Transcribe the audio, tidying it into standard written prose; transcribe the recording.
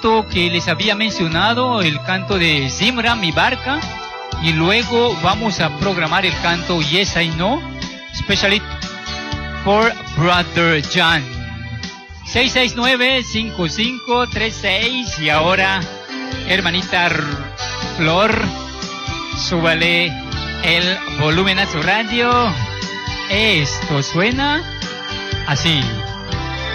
que les había mencionado, el canto de Zimra, mi barca, y luego vamos a programar el canto Yes I Know, especially for Brother John. 669-5536. Y ahora, hermanita Flor, súbale el volumen a su radio. Esto suena así.